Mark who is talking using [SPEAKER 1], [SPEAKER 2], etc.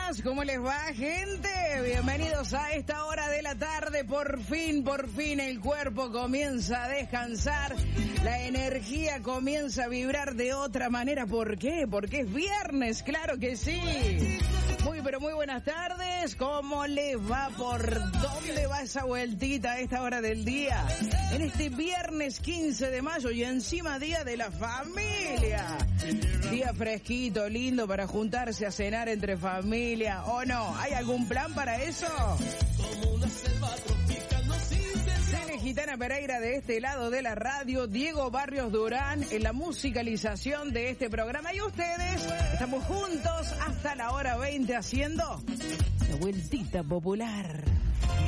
[SPEAKER 1] buenas, ¿cómo les va, gente? Bienvenidos a esta hora de la tarde. Por fin, el cuerpo comienza a descansar. La energía comienza a vibrar de otra manera. ¿Por qué? Porque es viernes, claro que sí. Muy buenas tardes. ¿Cómo les va? ¿Por dónde va esa vueltita a esta hora del día? En este viernes 15 de mayo y encima Día de la Familia. Día fresquito, lindo para juntarse a cenar entre familia. ¿O no? ¿Hay algún plan para eso? Cele Gitana Pereira de este lado de la radio, Diego Barrios Durán en la musicalización de este programa. Y ustedes, estamos juntos hasta la hora 20 haciendo la vueltita popular.